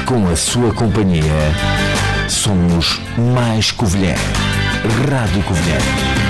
com a sua companhia, somos mais Covilhã. Rádio Covilhã.